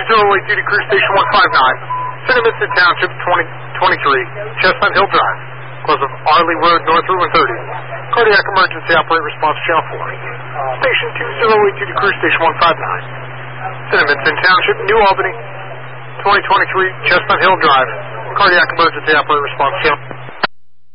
2082 to Crew Station 159, Center Vincent Township 2023, Chestnut Hill Drive, close of Arley Road, North Route 130. Cardiac emergency operate response channel 4. Station 2082 to Crew Station 159, Center Vincent Township, New Albany, 2023, Chestnut Hill Drive, cardiac emergency operate response channel